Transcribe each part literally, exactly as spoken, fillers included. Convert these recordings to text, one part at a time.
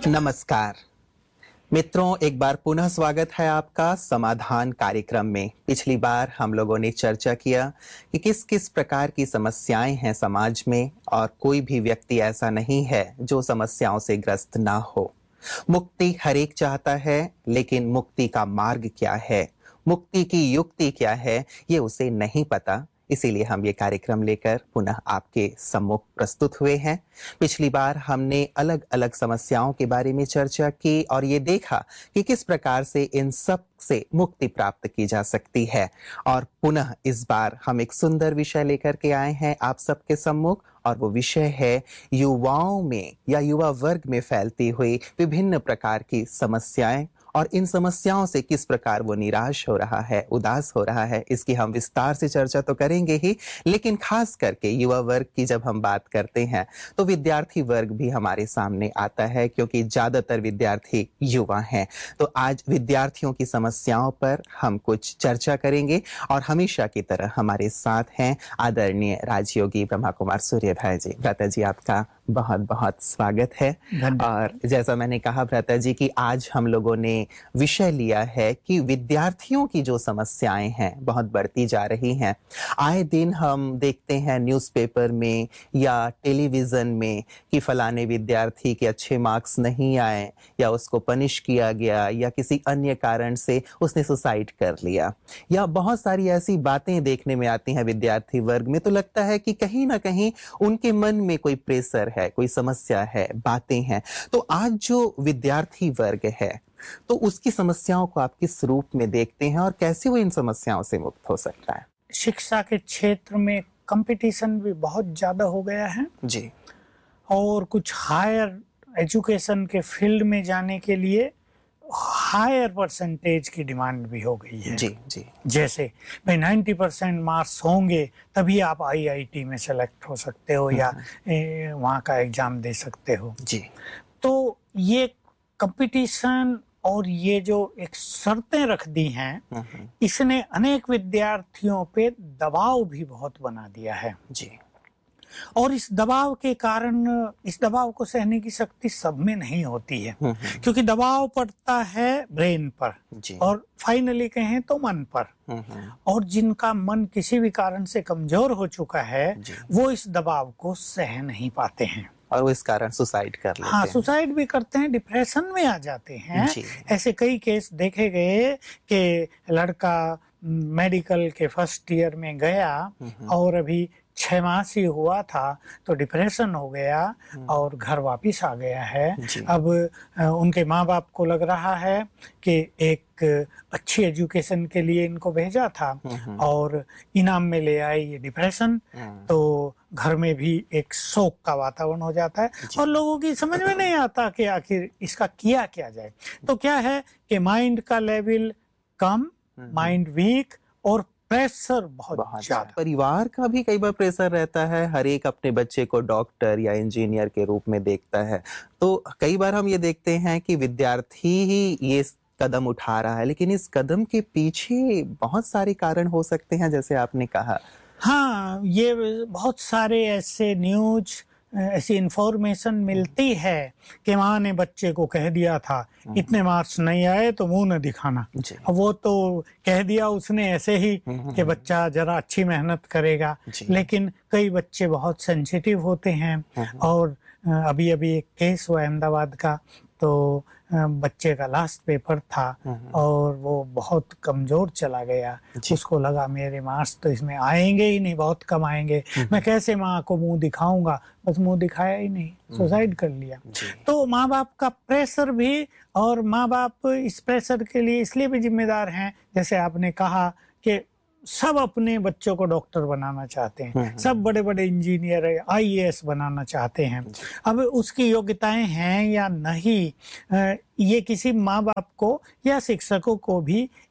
नमस्कार मित्रों, एक बार पुनः स्वागत है आपका समाधान कार्यक्रम में। पिछली बार हम लोगों ने चर्चा किया कि किस किस प्रकार की समस्याएं हैं समाज में और कोई भी व्यक्ति ऐसा नहीं है जो समस्याओं से ग्रस्त ना हो। मुक्ति हर एक चाहता है, लेकिन मुक्ति का मार्ग क्या है, मुक्ति की युक्ति क्या है, ये उसे नहीं पता। इसीलिए हम ये कार्यक्रम लेकर पुनः आपके सम्मुख प्रस्तुत हुए हैं। पिछली बार हमने अलग अलग समस्याओं के बारे में चर्चा की और ये देखा कि किस प्रकार से इन सब से मुक्ति प्राप्त की जा सकती है। और पुनः इस बार हम एक सुंदर विषय लेकर के आए हैं आप सबके सम्मुख, और वो विषय है युवाओं में या युवा वर्ग में फैलती हुई विभिन्न प्रकार की समस्याएं, और इन समस्याओं से किस प्रकार वो निराश हो रहा है, उदास हो रहा है। इसकी हम विस्तार से चर्चा तो करेंगे ही, लेकिन खास करके युवा वर्ग की जब हम बात करते हैं तो विद्यार्थी वर्ग भी हमारे सामने आता है, क्योंकि ज्यादातर विद्यार्थी युवा हैं। तो आज विद्यार्थियों की समस्याओं पर हम कुछ चर्चा करेंगे, और हमेशा की तरह हमारे साथ हैं आदरणीय राजयोगी ब्रह्मा कुमार सूर्य भाई जी। भ्राता जी, आपका बहुत बहुत स्वागत है। और जैसा मैंने कहा भ्राता जी कि आज हम लोगों ने विषय लिया है कि विद्यार्थियों की जो समस्याएं हैं बहुत बढ़ती जा रही हैं। आए दिन हम देखते हैं न्यूज़पेपर में या टेलीविजन में कि फलाने विद्यार्थी के अच्छे मार्क्स नहीं आए, या उसको पनिश किया गया, या किसी अन्य कारण से उसने सुसाइड कर लिया, या बहुत सारी ऐसी बातें देखने में आती हैं विद्यार्थी वर्ग में। तो लगता है कि कहीं ना कहीं उनके मन में कोई प्रेशर है, कोई समस्या है, बातें हैं। तो आज जो विद्यार्थी वर्ग है तो उसकी समस्याओं को आप किस रूप में देखते हैं, और कैसे वो इन समस्याओं से मुक्त हो सकता है? शिक्षा के क्षेत्र में कंपटीशन भी बहुत ज्यादा हो गया है जी। और कुछ हायर एजुकेशन के फील्ड में जाने के लिए हायर परसेंटेज की डिमांड भी हो गई है। जी जी। जैसे भाई नब्बे परसेंट मार्क्स होंगे तभी आप आईआईटी में सेलेक्ट हो सकते हो या वहाँ का एग्जाम दे सकते हो। जी। तो ये कंपटीशन और ये जो एक शर्तें रख दी हैं, इसने अनेक विद्यार्थियों पे दबाव भी बहुत बना दिया है। जी। और इस दबाव के कारण इस दबाव को सहने की शक्ति सब में नहीं होती है, क्योंकि दबाव पड़ता है ब्रेन पर और फाइनली कहें तो मन पर। और जिनका मन किसी भी कारण से कमजोर हो चुका है वो इस दबाव को सह नहीं पाते हैं और वो इस कारण सुसाइड कर लेते हाँ, हैं। सुसाइड भी करते हैं, डिप्रेशन में आ जाते हैं। ऐसे कई केस देखे गए कि लड़का मेडिकल के फर्स्ट ईयर में गया और अभी छह मास ही हुआ था तो डिप्रेशन हो गया और घर वापिस आ गया है। अब उनके माँ बाप को लग रहा है कि एक अच्छी एजुकेशन के लिए इनको भेजा था और इनाम में ले आए ये डिप्रेशन, तो घर में भी एक शोक का वातावरण हो जाता है और लोगों की समझ में नहीं आता कि आखिर इसका किया क्या जाए। तो क्या है कि माइंड का लेवल कम, माइंड वीक और प्रेशर बहुत, बहुत ज्यादा। परिवार का भी कई बार प्रेशर रहता है, हर एक अपने बच्चे को डॉक्टर या इंजीनियर के रूप में देखता है। तो कई बार हम ये देखते हैं कि विद्यार्थी ही ये कदम उठा रहा है, लेकिन इस कदम के पीछे बहुत सारे कारण हो सकते हैं, जैसे आपने कहा। हाँ, ये बहुत सारे ऐसे न्यूज ऐसी इंफॉर्मेशन मिलती है कि माँ ने बच्चे को कह दिया था इतने मार्क्स नहीं आए तो मुंह न दिखाना। वो तो कह दिया उसने ऐसे ही कि बच्चा जरा अच्छी मेहनत करेगा, लेकिन कई बच्चे बहुत सेंसिटिव होते हैं। और अभी अभी एक केस हुआ अहमदाबाद का, तो बच्चे का लास्ट पेपर था और वो बहुत कमजोर चला गया। उसको लगा मेरे मार्क्स तो इसमें आएंगे ही नहीं, बहुत कम आएंगे, मैं कैसे माँ को मुंह दिखाऊंगा। बस मुंह दिखाया ही नहीं, सुसाइड कर लिया। तो माँ बाप का प्रेशर भी, और माँ बाप इस प्रेशर के लिए इसलिए भी जिम्मेदार हैं, जैसे आपने कहा कि सब अपने बच्चों को डॉक्टर बनाना चाहते हैं, सब बड़े बड़े इंजीनियर आईएएस बनाना चाहते हैं। अब उसकी योग्यताएं हैं या नहीं, ये किसी माँ बाप को या शिक्षकों को भी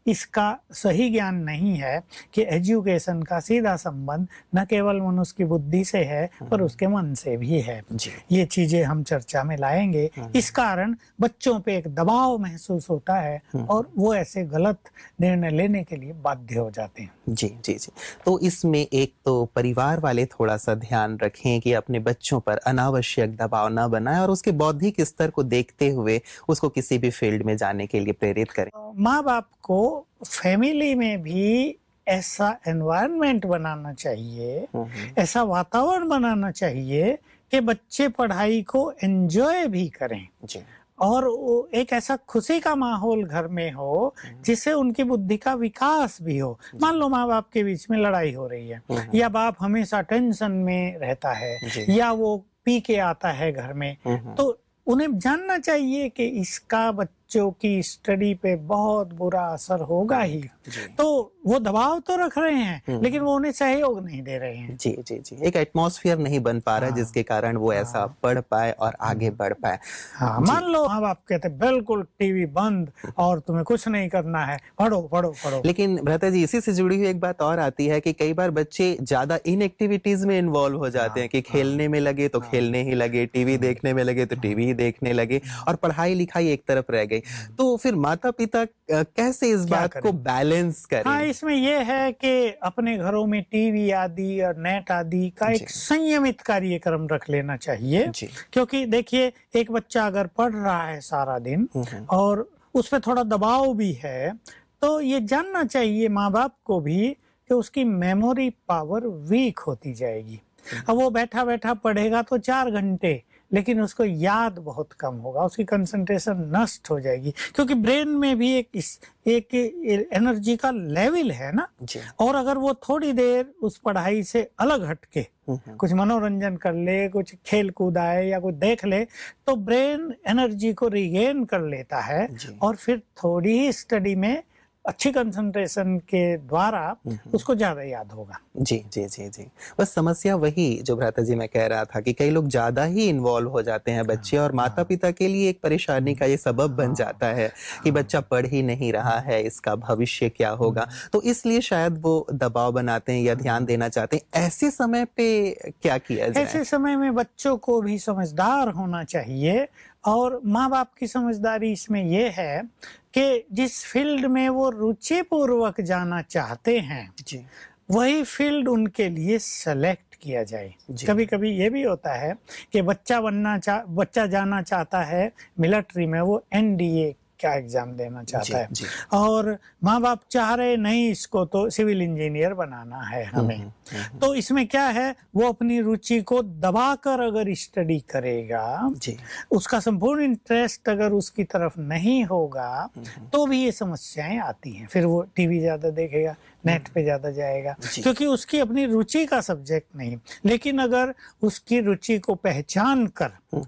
इसका सही ज्ञान नहीं है कि एजुकेशन का सीधा संबंध न केवल मनुष्य की बुद्धि से है पर उसके मन से भी है। ये चीजें हम चर्चा में लाएंगे। इस कारण बच्चों पे एक दबाव महसूस होता है और वो ऐसे गलत निर्णय लेने के लिए बाध्य हो जाते हैं। जी जी जी तो इसमें एक तो परिवार वाले थोड़ा सा ध्यान रखें कि अपने बच्चों पर अनावश्यक दबाव ना बनाएं और उसके बौद्धिक स्तर को देखते हुए उसको किसी भी फील्ड में जाने के लिए प्रेरित करें। माँ बाप को फैमिली में भी ऐसा एनवायरनमेंट बनाना चाहिए, ऐसा वातावरण बनाना चाहिए कि बच्चे पढ़ाई को एंजॉय भी करें जी। और एक ऐसा खुशी का माहौल घर में हो जिससे उनकी बुद्धि का विकास भी हो। मान लो माँ बाप के बीच में लड़ाई हो रही है या बाप हमेशा टेंशन में रहता है या वो पी के आता है घर में, तो उन्हें जानना चाहिए कि इसका बच्चों की स्टडी पे बहुत बुरा असर होगा ही। तो वो दबाव तो रख रहे हैं लेकिन वो उन्हें सहयोग नहीं दे रहे हैं। जी जी जी एक एटमॉस्फेयर नहीं बन पा रहा है जिसके कारण वो ऐसा पढ़ पाए और आगे बढ़ पाए। हाँ, मान लो माँ बाप कहते बिल्कुल टीवी बंद और तुम्हें कुछ नहीं करना है, पढ़ो पढ़ो पढ़ो। लेकिन भ्राता जी इसी से जुड़ी हुई एक बात और आती है कि कई बार बच्चे ज्यादा इन एक्टिविटीज में इन्वॉल्व हो जाते हैं कि खेलने में लगे तो खेलने ही लगे, टीवी देखने में लगे तो टीवी ही देखने लगे और पढ़ाई लिखाई एक तरफ रह गई। तो फिर माता पिता कैसे इस बात को बैलेंस करें? हाँ, इसमें यह है कि अपने घरों में टीवी आदि और नेट आदि का एक संयमित कार्यक्रम रख लेना चाहिए। क्योंकि देखिए एक बच्चा अगर पढ़ रहा है सारा दिन और उस पर थोड़ा दबाव भी है तो ये जानना चाहिए माँ बाप को भी कि उसकी मेमोरी पावर वीक होती जाएगी। अब वो बैठा बैठा पढ़ेगा तो चार घंटे लेकिन उसको याद बहुत कम होगा, उसकी कंसंट्रेशन नष्ट हो जाएगी क्योंकि ब्रेन में भी एक इस, एक एनर्जी का लेवल है ना। और अगर वो थोड़ी देर उस पढ़ाई से अलग हटके कुछ मनोरंजन कर ले, कुछ खेल कूद आए या कुछ देख ले तो ब्रेन एनर्जी को रिगेन कर लेता है और फिर थोड़ी ही स्टडी में अच्छी कंसंट्रेशन के द्वारा उसको ज्यादा याद होगा। जी जी जी जी बस समस्या वही जो भ्राता जी मैं कह रहा था कि कई लोग ज्यादा ही इन्वॉल्व हो जाते हैं बच्चे और माता पिता के लिए एक परेशानी का ये सबब बन जाता है कि बच्चा पढ़ ही नहीं रहा है, इसका भविष्य क्या होगा। तो इसलिए शायद वो दबाव बनाते हैं या ध्यान देना चाहते हैं। ऐसे समय पे क्या किया जाए? ऐसे समय में बच्चों को भी समझदार होना चाहिए और माँ बाप की समझदारी इसमें यह है कि जिस फील्ड में वो रुचि पूर्वक जाना चाहते हैं जी। वही फील्ड उनके लिए सेलेक्ट किया जाए। कभी कभी ये भी होता है कि बच्चा बनना चाह बच्चा जाना चाहता है मिलिट्री में, वो एनडीए का एग्जाम देना चाहता है जी। और माँ बाप चाह रहे नहीं इसको तो सिविल इंजीनियर बनाना है हमें, तो इसमें क्या है वो अपनी रुचि को दबाकर अगर स्टडी करेगा जी। उसका संपूर्ण इंटरेस्ट अगर उसकी तरफ नहीं होगा तो भी ये समस्याएं आती हैं। फिर वो टीवी ज्यादा देखेगा, नेट पे ज्यादा जाएगा क्योंकि उसकी अपनी रुचि का सब्जेक्ट नहीं। लेकिन अगर उसकी रुचि को पहचान कर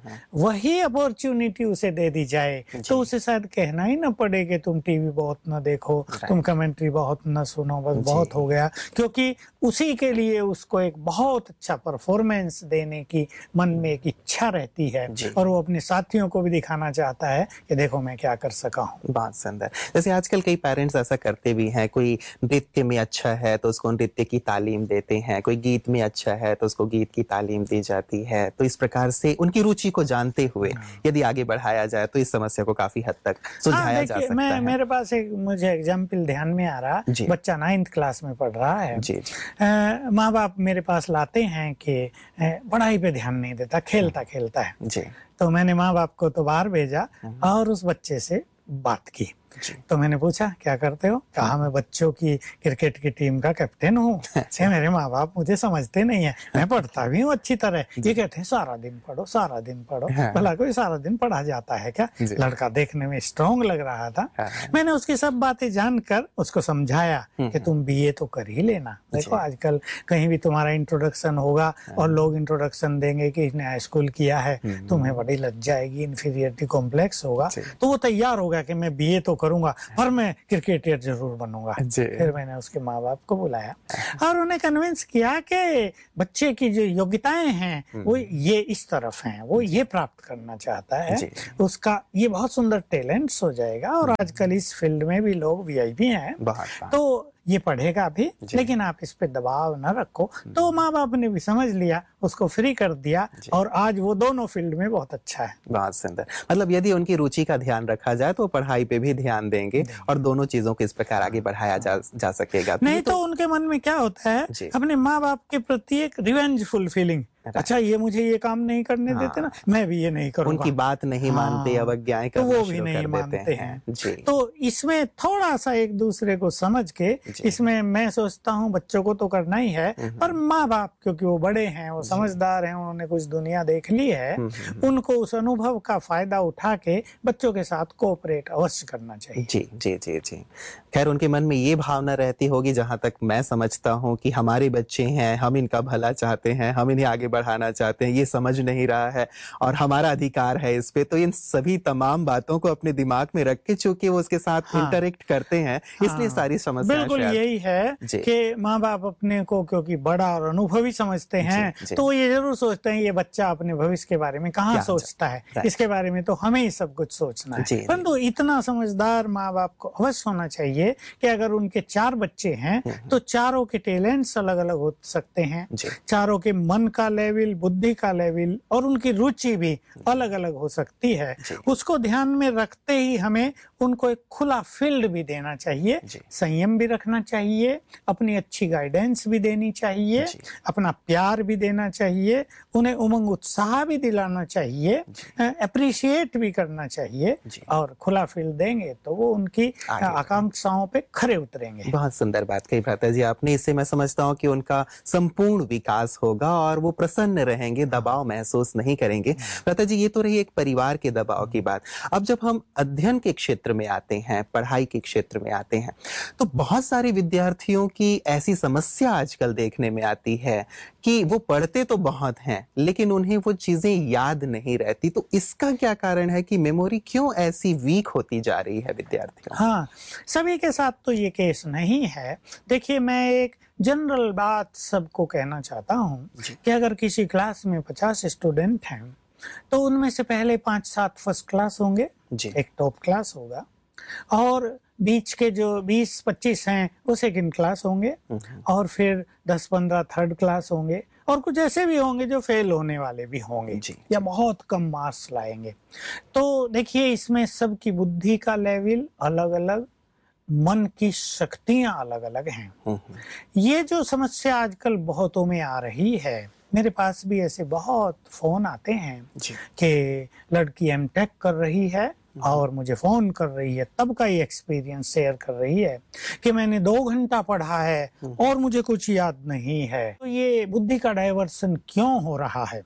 वही अपॉर्चुनिटी उसे दे दी जाए तो उसे शायद कहना ही ना पड़े कि तुम टीवी बहुत न देखो, तुम कमेंट्री बहुत न सुनो, बस बहुत हो गया। क्योंकि उसी के लिए उसको एक बहुत अच्छा परफॉर्मेंस देने की मन में एक इच्छा रहती है और वो अपने साथियों को भी दिखाना चाहता है कि देखो मैं क्या कर सका हूँ। बहुत सुंदर। जैसे आजकल कई पेरेंट्स ऐसा करते भी हैं, कोई नृत्य में अच्छा है तो उसको नृत्य की तालीम देते हैं, कोई गीत में अच्छा है तो उसको गीत की तालीम दी जाती है। तो इस प्रकार से उनकी रुचि को जानते हुए यदि आगे बढ़ाया जाए तो इस समस्या को काफी हद तक सुलझाया जा सकता मैं, है। मेरे पास एक मुझे एग्जाम्पल ध्यान में आ रहा, बच्चा नाइन्थ क्लास में पढ़ रहा है। माँ बाप मेरे पास लाते हैं कि पढ़ाई पे ध्यान नहीं देता, खेलता खेलता है जी। तो मैंने माँ बाप को तो बाहर भेजा और उस बच्चे से बात की। तो मैंने पूछा क्या करते हो? कहा मैं बच्चों की क्रिकेट की टीम का कैप्टन हूँ। अच्छा। मेरे माँ बाप मुझे समझते नहीं है, मैं पढ़ता भी हूँ अच्छी तरह। ये कहते हैं सारा दिन पढ़ो सारा दिन पढ़ो। हाँ। भला कोई सारा दिन पढ़ा जाता है क्या? लड़का देखने में स्ट्रॉन्ग लग रहा था। हाँ। मैंने उसकी सब बातें जानकर उसको समझाया कि तुम बीए तो कर ही लेना। देखो आजकल कहीं भी तुम्हारा इंट्रोडक्शन होगा और लोग इंट्रोडक्शन देंगे कि इसने हाई स्कूल किया है, तुम्हें बड़ी लज्जा आएगी, इन्फीरियरिटी कॉम्प्लेक्स होगा। तो वो तैयार होगा कि मैं बीए तो करूंगा, पर मैं क्रिकेटर जरूर बनूंगा। फिर मैंने उसके माँ बाप को बुलाया और उन्हें कन्विंस किया कि बच्चे की जो योग्यताएं हैं वो ये इस तरफ हैं, वो ये प्राप्त करना चाहता है, उसका ये बहुत सुंदर टैलेंट्स हो जाएगा। और आजकल इस फील्ड में भी लोग वीआईपी हैं, तो ये पढ़ेगा भी, लेकिन आप इस पे दबाव न रखो। तो माँ बाप ने भी समझ लिया, उसको फ्री कर दिया और आज वो दोनों फील्ड में बहुत अच्छा है। बहुत सुंदर। मतलब यदि उनकी रुचि का ध्यान रखा जाए तो पढ़ाई पे भी ध्यान देंगे और दोनों चीजों को इस प्रकार आगे बढ़ाया जा, जा सकेगा। नहीं तो, तो उनके मन में क्या होता है, अपने माँ बाप के प्रति एक रिवेंजफुल फीलिंग, अच्छा ये मुझे ये काम नहीं करने हाँ, देते ना, मैं भी ये नहीं करूंगा। उनकी बात नहीं हाँ, मानते, अवज्ञाएं करना तो वो भी नहीं मानते हैं, हैं। तो इसमें थोड़ा सा एक दूसरे को समझ के, इसमें मैं सोचता हूँ बच्चों को तो करना ही है, पर माँ बाप क्योंकि वो बड़े हैं, वो समझदार हैं, उन्होंने कुछ दुनिया देख ली है, उनको उस अनुभव का फायदा उठा के बच्चों के साथ कोऑपरेट अवश्य करना चाहिए। जी जी जी जी खैर उनके मन में ये भावना रहती होगी, जहां तक मैं समझता हूँ, कि हमारे बच्चे हैं, हम इनका भला चाहते हैं, हम इन्हें आगे बढ़ाना चाहते हैं, ये समझ नहीं रहा है और हमारा अधिकार है इस पे। तो इन सभी तमाम बातों को अपने दिमाग में रख के, चूंकि वो उसके साथ हाँ, इंटरेक्ट करते हैं, हाँ, इसलिए सारी समस्याएं बिल्कुल यही है कि माँ बाप अपने को क्योंकि बड़ा और अनुभवी समझते हैं, जी, जी, तो ये जरूर सोचते हैं ये बच्चा अपने भविष्य के बारे में कहाँ सोचता है, इसके बारे में तो हमें ही सब कुछ सोचना है। परंतु इतना समझदार माँ बाप को अवश्य होना चाहिए कि अगर उनके चार बच्चे हैं तो चारों के टैलेंट्स अलग अलग हो सकते हैं, चारों के मन का लेवल, बुद्धि का लेवल और उनकी रुचि भी अलग अलग हो सकती है। उसको ध्यान में रखते ही हमें उनको एक खुला फील्ड भी देना चाहिए, संयम भी रखना चाहिए, अपनी अच्छी गाइडेंस भी देनी चाहिए, अपना प्यार भी देना चाहिए, उन्हें उमंग उत्साह भी दिलाना चाहिए, अप्रिशिएट भी करना चाहिए। और खुला फील्ड देंगे तो वो उनकी आकांक्षाओं पे खरे उतरेंगे। बहुत सुंदर बात कही भ्राता जी आपने। इससे मैं समझता हूँ कि उनका संपूर्ण विकास होगा और वो प्रसन्न रहेंगे, दबाव महसूस नहीं करेंगे। भ्राता जी ये तो रही एक परिवार के दबाव की बात। अब जब हम अध्ययन के क्षेत्र में आते हैं, पढ़ाई के क्षेत्र में आते हैं, तो बहुत सारे विद्यार्थियों की ऐसी समस्या आजकल देखने में आती है कि वो पढ़ते तो बहुत हैं लेकिन उन्हें वो चीजें याद नहीं रहती। तो इसका क्या कारण है कि मेमोरी क्यों ऐसी वीक होती जा रही है विद्यार्थियों? हाँ, सभी के साथ तो ये केस नहीं है। देखिए मैं एक जनरल बात सबको कहना चाहता हूँ कि अगर किसी क्लास में पचास स्टूडेंट हैं तो उनमें से पहले पांच सात फर्स्ट क्लास होंगे, एक टॉप क्लास होगा, और बीच के जो बीस पच्चीस हैं वो सेकंड क्लास होंगे, और फिर दस पंद्रह थर्ड क्लास होंगे, और कुछ ऐसे भी होंगे जो फेल होने वाले भी होंगे या बहुत कम मार्क्स लाएंगे। तो देखिए इसमें सबकी बुद्धि का लेवल अलग अलग, मन की शक्तियां अलग अलग हैं। ये जो समस्या आजकल बहुतों में आ रही है, मेरे पास भी ऐसे बहुत फोन आते हैं कि लड़की एमटेक कर रही है और मुझे फोन कर रही है, तब का ये एक्सपीरियंस शेयर कर रही है कि मैंने दो घंटा पढ़ा है और मुझे कुछ याद नहीं है। तो ये बुद्धि का डाइवर्सन क्यों हो रहा है?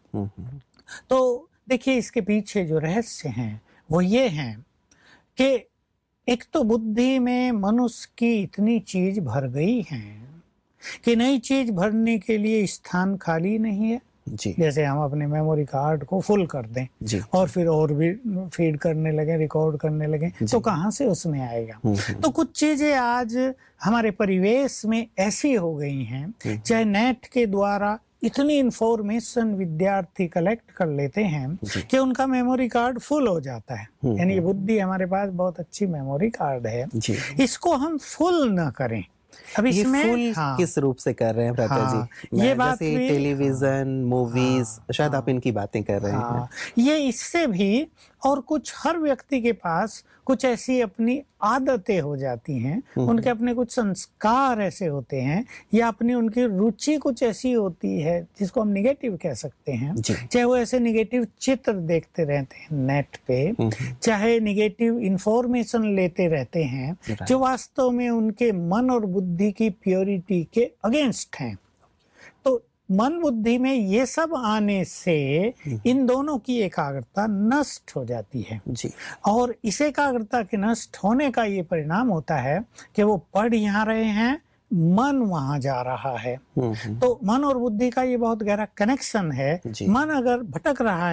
तो देखिए इसके पीछे जो रहस्य हैं वो ये हैं कि एक तो बुद्धि में मनुष्य की इतनी चीज भर गई है कि नई चीज भरने के लिए स्थान खाली नहीं है। जी। जैसे हम अपने मेमोरी कार्ड को फुल कर दें जी। और फिर और भी फीड करने लगे, रिकॉर्ड करने लगे, तो कहाँ से उसमें आएगा? तो कुछ चीजें आज हमारे परिवेश में ऐसी हो गई हैं, चाहे नेट के द्वारा इतनी इंफॉर्मेशन विद्यार्थी कलेक्ट कर लेते हैं कि उनका मेमोरी कार्ड फुल हो जाता है। यानी बुद्धि हमारे पास बहुत अच्छी मेमोरी कार्ड है, इसको हम फुल न करें। अब इसमें फुल हाँ, किस रूप से कर रहे हैं भ्राता हाँ, जी? ये बात भी टेलीविजन, मूवीज, हाँ, शायद हाँ, आप इनकी बातें कर रहे हाँ, हैं। ये इससे भी और कुछ, हर व्यक्ति के पास कुछ ऐसी अपनी आदतें हो जाती हैं, उनके अपने कुछ संस्कार ऐसे होते हैं, या अपनी उनकी रुचि कुछ ऐसी होती है जिसको हम निगेटिव कह सकते हैं। चाहे वो ऐसे निगेटिव चित्र देखते रहते हैं नेट पे, चाहे निगेटिव इंफॉर्मेशन लेते रहते हैं जो वास्तव में उनके मन और बुद्धि की प्योरिटी के अगेंस्ट हैं। तो मन बुद्धि में ये सब आने से इन दोनों की एकाग्रता नष्ट हो जाती है जी। और इस एकाग्रता के नष्ट होने का ये परिणाम होता है कि वो पढ़ यहाँ रहे हैं, मन वहां जा रहा है। तो मन और बुद्धि का ये बहुत गहरा कनेक्शन है। मन अगर भटक रहा है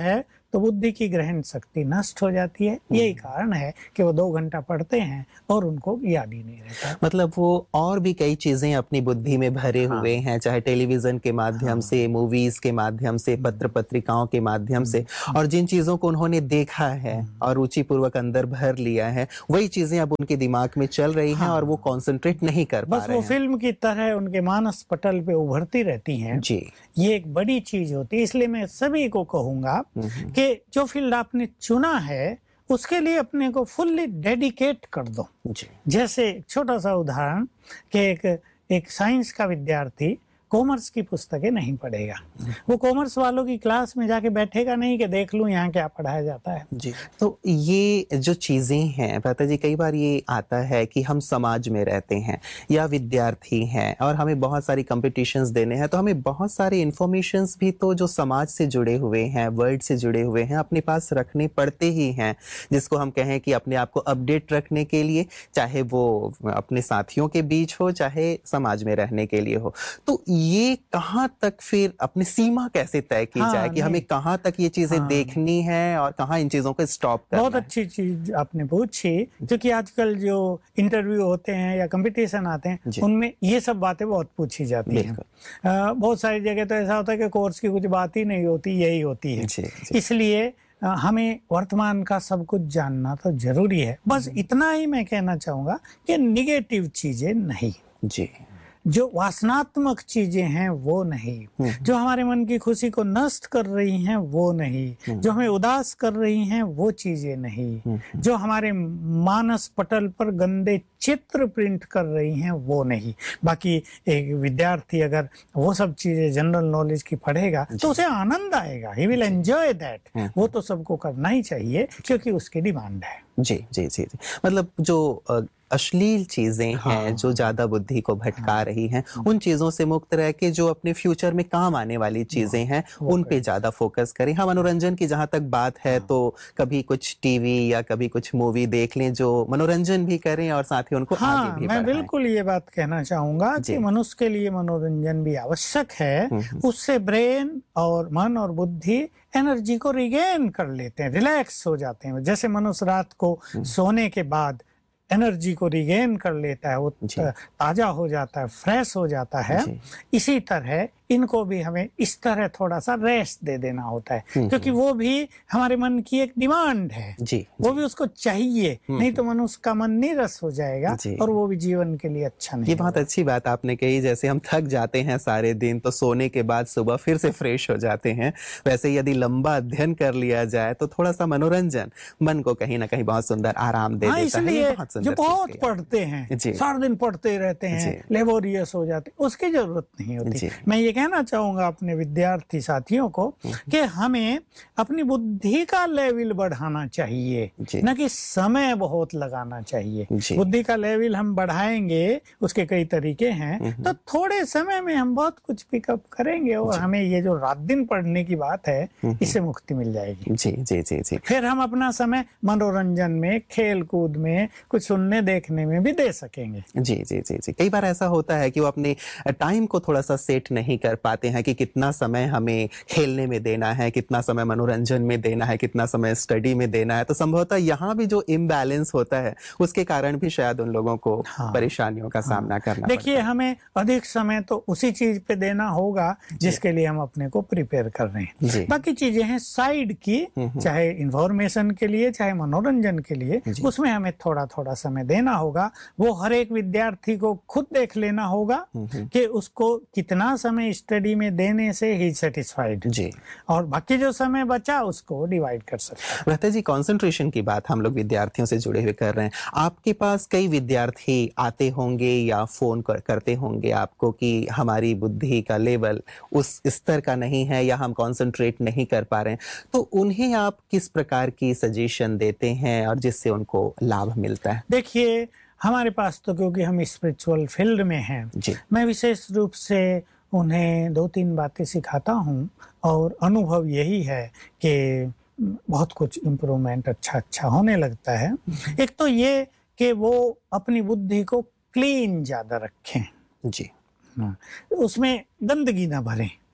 तो बुद्धि की ग्रहण शक्ति नष्ट हो जाती है। यही कारण है कि वो दो घंटा पढ़ते हैं और उनको याद ही नहीं रहता। मतलब वो और भी कई चीजें अपनी बुद्धि में भरे हाँ। हुए हैं, चाहे टेलीविजन के माध्यम हाँ। से, मूवीज के माध्यम से, पत्र पत्रिकाओं के माध्यम से, और जिन चीजों को उन्होंने देखा है और रुचि पूर्वक अंदर भर लिया है, वही चीजें अब उनके दिमाग में चल रही हैं। हाँ। और वो कंसंट्रेट नहीं कर पा बस रहे वो हैं। फिल्म की तरह उनके मानस पटल पे उभरती रहती हैं। जी। ये एक बड़ी चीज होती है। इसलिए मैं सभी को कहूंगा कि जो फील्ड आपने चुना है उसके लिए अपने को फुल्ली डेडिकेट कर दो। जी। जैसे छोटा सा उदाहरण कि एक एक साइंस का विद्यार्थी कॉमर्स की पुस्तकें नहीं पढ़ेगा। वो कॉमर्स वालों की क्लास में जाके बैठेगा नहीं कि देख लूं यहाँ क्या पढ़ाया जाता है। जी। तो ये जो चीजें हैं भ्राता जी, कई बार ये आता है कि हम समाज में रहते हैं या विद्यार्थी हैं और हमें बहुत सारी कॉम्पिटिशन्स देने हैं, तो हमें बहुत सारे इंफॉर्मेशंस भी तो जो समाज से जुड़े हुए हैं, वर्ल्ड से जुड़े हुए हैं, अपने पास रखने पड़ते ही हैं, जिसको हम कहें कि अपने आप को अपडेट रखने के लिए, चाहे वो अपने साथियों के बीच हो, चाहे समाज में रहने के लिए हो। तो ये कहाँ तक फिर अपनी सीमा कैसे तय की हाँ, जाए कि हमें कहाँ तक ये चीजें हाँ, देखनी है और कहाँ इन चीजों को स्टॉप करना बहुत है? अच्छी चीज आपने पूछी, क्योंकि आजकल जो इंटरव्यू होते हैं या कंपटीशन आते हैं उनमें ये सब बातें बहुत पूछी जाती हैं। आ, बहुत सारी जगह तो ऐसा होता है कि कोर्स की कुछ बात ही नहीं होती, यही होती है। जी, जी। इसलिए आ, हमें वर्तमान का सब कुछ जानना तो जरूरी है। बस इतना ही मैं कहना चाहूंगा कि निगेटिव चीजें नहीं। जी। जो वासनात्मक चीजें हैं वो नहीं, जो हमारे मन की खुशी को नष्ट कर रही हैं वो नहीं, जो हमें उदास कर रही हैं वो चीजें नहीं, जो हमारे मानस पटल पर गंदे चित्र प्रिंट कर रही हैं वो नहीं। बाकी एक विद्यार्थी अगर वो सब चीजें जनरल नॉलेज की पढ़ेगा तो उसे आनंद आएगा, ही विल एंजॉय दैट। वो तो सबको करना ही चाहिए क्योंकि उसकी डिमांड है। जी जी जी जी। मतलब जो अश्लील चीजें हाँ। हैं जो ज्यादा बुद्धि को भटका हाँ। रही हैं, उन चीजों से मुक्त रह के जो अपने फ्यूचर में काम आने वाली चीजें हैं उन पे ज्यादा फोकस करें। हाँ, मनोरंजन की जहां तक बात है हाँ। तो कभी कुछ टीवी या कभी कुछ मूवी देख लें जो मनोरंजन भी करें और साथ ही उनको हाँ, आगे भी मैं बिल्कुल ये बात कहना चाहूंगा कि मनुष्य के लिए मनोरंजन भी आवश्यक है। उससे ब्रेन और मन और बुद्धि एनर्जी को रिगेन कर लेते हैं, रिलैक्स हो जाते हैं। जैसे मनुष्य रात को सोने के बाद एनर्जी को रिगेन कर लेता है, वो ताजा हो जाता है, फ्रेश हो जाता है। इसी तरह इनको भी हमें इस तरह थोड़ा सा रेस्ट दे देना होता है, क्योंकि वो भी हमारे मन की एक डिमांड है। जी, वो भी उसको चाहिए, नहीं तो मनुष्य का मन नीरस हो जाएगा और वो भी जीवन के लिए अच्छा नहीं। ये बहुत अच्छी बात आपने कही। जैसे हम थक जाते हैं सारे दिन तो सोने के बाद सुबह फिर से फ्रेश हो जाते हैं, वैसे यदि लंबा अध्ययन कर लिया जाए तो थोड़ा सा मनोरंजन मन को कहीं ना कहीं बहुत सुंदर आराम दे हाँ, देता है। बहुत जो बहुत पढ़ते हैं, सारा दिन पढ़ते रहते हैं, लेबोरियस हो जाते, उसकी जरूरत नहीं होती। मैं ये कहना चाहूंगा अपने विद्यार्थी साथियों को कि हमें अपनी बुद्धि का लेवल बढ़ाना चाहिए, न कि समय बहुत लगाना चाहिए। बुद्धि का लेवल हम बढ़ाएंगे, उसके कई तरीके हैं, तो थोड़े समय में हम बहुत कुछ पिकअप करेंगे और हमें ये जो रात दिन पढ़ने की बात है इससे मुक्ति मिल जाएगी। जी जी जी जी। फिर हम अपना समय मनोरंजन में, खेल कूद में, कुछ सुनने देखने में भी दे सकेंगे। जी जी जी जी। कई बार ऐसा होता है कि वो अपने टाइम को थोड़ा सा सेट नहीं कर पाते हैं कि कितना समय हमें खेलने में देना है, कितना समय मनोरंजन में देना है, कितना समय स्टडी में देना है। तो संभवतः यहाँ भी जो इम्बैलेंस होता है उसके कारण भी शायद उन लोगों को हाँ, परेशानियों का हाँ, सामना करना देखिए पड़ता है। हमें अधिक समय तो उसी चीज पे देना होगा जिसके लिए हम अपने को प्रिपेयर कर रहे हैं। बाकी चीजें हैं साइड की, चाहे इंफॉर्मेशन के लिए चाहे मनोरंजन के लिए, उसमें हमें थोड़ा थोड़ा समय देना होगा। वो हर एक विद्यार्थी को खुद देख लेना होगा कि उसको कितना समय स्टडी में देने से ही सेटिस्फाइड जी, और बाकी जो समय बचा उसको डिवाइड कर सकते हैं। भ्राता जी, कंसंट्रेशन की बात हम लोग विद्यार्थियों से जुड़े हुए कर रहे हैं। आपके पास कई विद्यार्थी आते होंगे या फोन कर, करते होंगे आपको कि हमारी बुद्धि का लेवल उस स्तर का नहीं है या हम कंसंट्रेट नहीं कर पा रहे हैं, तो उन्हें आप किस प्रकार की सजेशन देते हैं और जिससे उनको लाभ मिलता है? देखिए, हमारे पास तो क्योंकि हम स्पिरिचुअल फील्ड में हैं, मैं विशेष रूप से उन्हें दो तीन बातें सिखाता हूँ और अनुभव यही है कि बहुत कुछ इम्प्रूवमेंट अच्छा अच्छा होने लगता है। एक तो ये कि वो अपनी बुद्धि को क्लीन ज्यादा रखें जी, उसमें गंदगी ना भरें।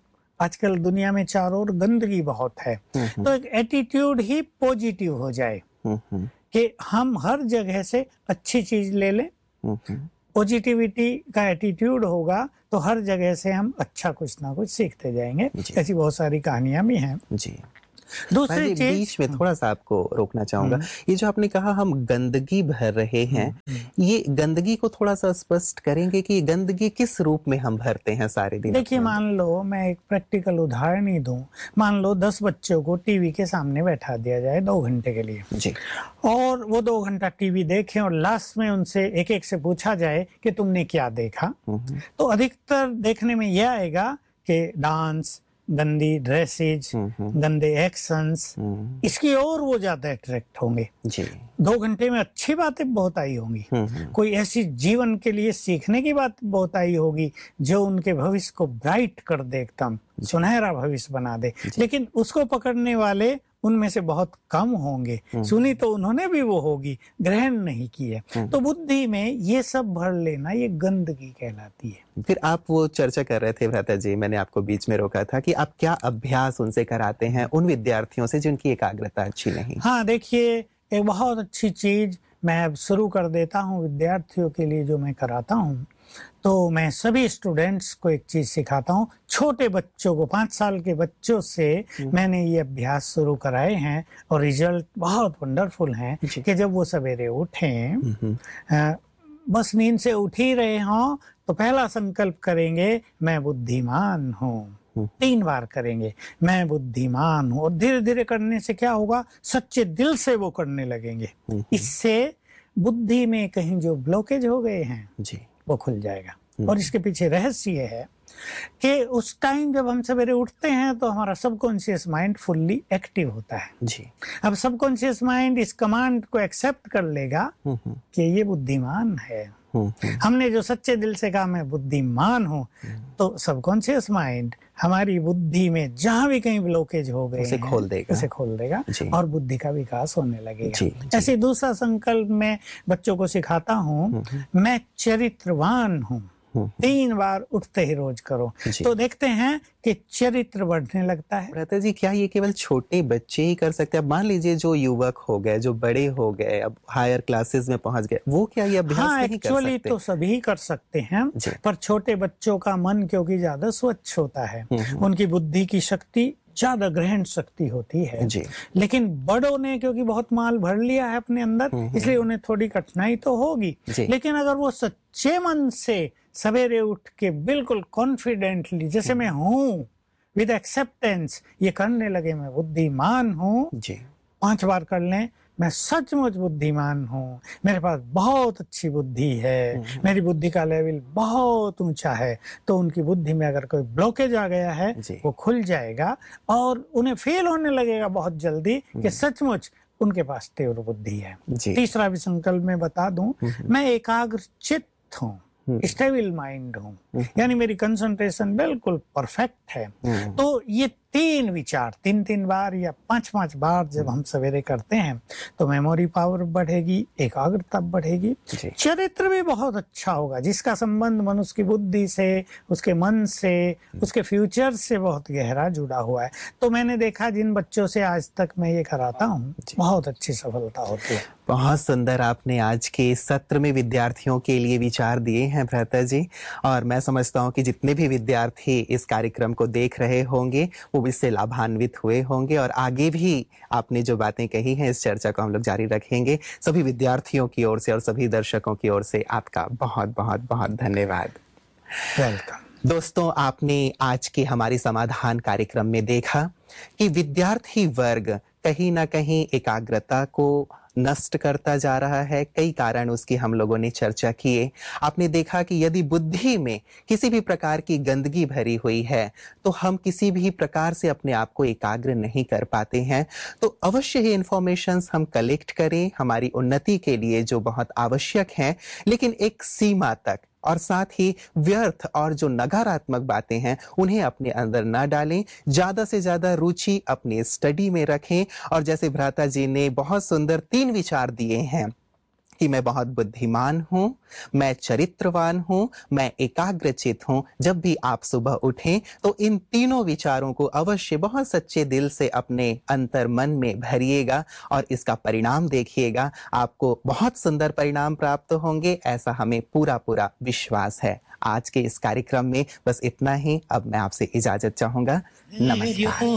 आजकल दुनिया में चारों ओर गंदगी बहुत है, तो एक एटीट्यूड ही पॉजिटिव हो जाए कि हम हर जगह से अच्छी चीज ले लें। पॉजिटिविटी का एटीट्यूड होगा तो हर जगह से हम अच्छा कुछ ना कुछ सीखते जाएंगे। ऐसी बहुत सारी कहानियां भी हैं जी। दूसरी चीज बीच में थोड़ा सा आपको रोकना चाहूंगा, ये जो आपने कहा हम गंदगी भर रहे हैं, ये गंदगी को थोड़ा सा स्पष्ट करेंगे कि गंदगी किस रूप में हम भरते हैं सारे दिन? देखिए, मान लो मैं एक प्रैक्टिकल उदाहरण ही दूं। मान लो दस बच्चों को टीवी के सामने बैठा दिया जाए दो घंटे के लिए जी, और वो दो घंटा टीवी देखें और लास्ट में उनसे एक एक से पूछा जाए कि तुमने क्या देखा, तो अधिकतर देखने में यह आएगा कि डांस, गंदी ड्रेसेज, गंदे एक्शंस, इसकी ओर वो ज्यादा अट्रैक्ट होंगे जी। दो घंटे में अच्छी बातें बहुत आई होंगी, कोई ऐसी जीवन के लिए सीखने की बात बहुत आई होगी जो उनके भविष्य को ब्राइट कर दे, एकदम सुनहरा भविष्य बना दे, लेकिन उसको पकड़ने वाले उनमें से बहुत कम होंगे। सुनी तो उन्होंने भी वो होगी, ग्रहण नहीं की है। तो बुद्धि में ये सब भर लेना ये गंदगी कहलाती है। फिर आप वो चर्चा कर रहे थे भ्राता जी, मैंने आपको बीच में रोका था कि आप क्या अभ्यास उनसे कराते हैं उन विद्यार्थियों से जिनकी एकाग्रता अच्छी नहीं? हाँ, देखिए, एक बहुत अच्छी चीज मैं अब शुरू कर देता हूँ विद्यार्थियों के लिए जो मैं कराता हूँ। तो मैं सभी स्टूडेंट्स को एक चीज सिखाता हूँ। छोटे बच्चों को, पांच साल के बच्चों से मैंने ये अभ्यास शुरू कराए हैं और रिजल्ट बहुत वंडरफुल हैं कि जब वो सवेरे उठें, बस नींद से उठ ही रहे हों, तो पहला संकल्प करेंगे मैं बुद्धिमान हूँ। तीन बार करेंगे मैं बुद्धिमान हूँ, और धीरे धीरे करने से क्या होगा, सच्चे दिल से वो करने लगेंगे। इससे बुद्धि में कहीं जो ब्लॉकेज हो गए हैं जी, वो खुल जाएगा। और इसके पीछे रहस्य है कि उस टाइम जब हम सवेरे उठते हैं तो हमारा सबकॉन्शियस माइंड फुल्ली एक्टिव होता है जी। अब सबकॉन्शियस माइंड इस कमांड को एक्सेप्ट कर लेगा कि ये बुद्धिमान है। हमने जो सच्चे दिल से कहा मैं बुद्धिमान हूँ, तो सबकॉन्शियस माइंड हमारी बुद्धि में जहां भी कहीं ब्लॉकेज हो गए उसे खोल देगा, उसे खोल देगा और बुद्धि का विकास होने लगेगा। ऐसे दूसरा संकल्प मैं बच्चों को सिखाता हूँ, मैं चरित्रवान हूँ। तीन बार उठते ही रोज करो, तो देखते हैं कि चरित्र बढ़ने लगता है। भ्राता जी, क्या ये केवल छोटे बच्चे ही कर सकते हैं? अब मान लीजिए जो युवक हो गए, जो बड़े हो गए, अब हायर क्लासेस में पहुंच गए, वो क्या ये अभ्यास हाँ, नहीं कर सकते? एक्चुअली तो सभी कर सकते हैं, पर छोटे बच्चों का मन क्योंकि ज्यादा स्वच्छ होता है, उनकी बुद्धि की शक्ति ज्यादा ग्रहण शक्ति होती है जी। लेकिन बड़ों ने क्योंकि बहुत माल भर लिया है अपने अंदर, इसलिए उन्हें थोड़ी कठिनाई तो होगी। लेकिन अगर वो सच्चे मन से सवेरे उठ के बिल्कुल कॉन्फिडेंटली, जैसे मैं हूँ, विद एक्सेप्टेंस ये करने लगे, मैं बुद्धिमान हूँ, पांच बार कर लें, मैं सचमुच बुद्धिमान हूँ, मेरे पास बहुत अच्छी बुद्धि है, मेरी बुद्धि का लेवल बहुत ऊंचा है, तो उनकी बुद्धि में अगर कोई ब्लॉकेज आ गया है वो खुल जाएगा और उन्हें फील होने लगेगा बहुत जल्दी कि सचमुच उनके पास तीव्र बुद्धि है। तीसरा भी संकल्प में बता दूं, मैं एकाग्र चित्त हूँ, स्टेबल माइंड हूँ, यानी मेरी कंसंट्रेशन बिल्कुल परफेक्ट है। तो ये तीन विचार तीन तीन बार या पांच पांच बार जब हम सवेरे करते हैं तो मेमोरी पावर बढ़ेगी, एकाग्रता बढ़ेगी, चरित्र भी बहुत अच्छा होगा। जिसका संबंध मनुष्य की बुद्धि से, उसके मन से, उसके फ्यूचर से बहुत गहरा जुड़ा हुआ है। तो मैंने देखा जिन बच्चों से आज तक मैं ये कराता हूँ, बहुत अच्छी सफलता होती है। बहुत सुंदर आपने आज के सत्र में विद्यार्थियों के लिए विचार दिए हैं भ्राता जी, और मैं समझता हूँ कि जितने भी विद्यार्थी इस कार्यक्रम को देख रहे होंगे वो इससे लाभान्वित हुए होंगे, और आगे भी आपने जो बातें कही हैं इस चर्चा को हम लोग जारी रखेंगे। सभी विद्यार्थियों की ओर से और सभी दर्शकों की ओर से आपका बहुत बहुत बहुत धन्यवाद। वेलकम। दोस्तों, आपने आज के हमारे समाधान कार्यक्रम में देखा कि विद्यार्थी वर्ग कहीं ना कहीं एकाग्रता को नष्ट करता जा रहा है। कई कारण उसकी हम लोगों ने चर्चा किए। आपने देखा कि यदि बुद्धि में किसी भी प्रकार की गंदगी भरी हुई है तो हम किसी भी प्रकार से अपने आप को एकाग्र नहीं कर पाते हैं। तो अवश्य ही इंफॉर्मेशंस हम कलेक्ट करें हमारी उन्नति के लिए, जो बहुत आवश्यक है, लेकिन एक सीमा तक, और साथ ही व्यर्थ और जो नकारात्मक बातें हैं उन्हें अपने अंदर ना डालें। ज्यादा से ज्यादा रुचि अपने स्टडी में रखें, और जैसे भ्राता जी ने बहुत सुंदर तीन विचार दिए हैं कि मैं बहुत बुद्धिमान हूँ, मैं चरित्रवान हूँ, मैं एकाग्रचित हूँ। जब भी आप सुबह उठें तो इन तीनों विचारों को अवश्य बहुत सच्चे दिल से अपने अंतर मन में भरिएगा और इसका परिणाम देखिएगा। आपको बहुत सुंदर परिणाम प्राप्त होंगे, ऐसा हमें पूरा पूरा विश्वास है। आज के इस कार्यक्रम में बस इतना ही। अब मैं आपसे इजाजत चाहूंगा। नमस्कार।